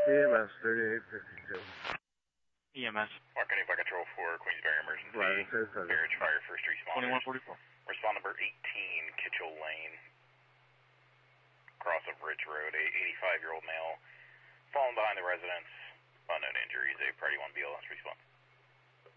EMS 3852. EMS. Mark by Control for Queensbury Emergency. Right, it says that. Marriage Fire First Responders. 2144. Respond number 18, Kitchell Lane. Cross of Ridge Road, a 85-year-old male fallen behind the residence. Unknown injuries, a priority 1 BLS response.